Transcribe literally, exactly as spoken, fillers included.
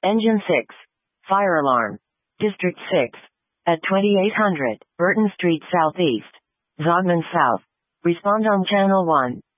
Engine six. Fire alarm. District six. At twenty-eight hundred, Burton Street Southeast. Zogman South. Respond on Channel one.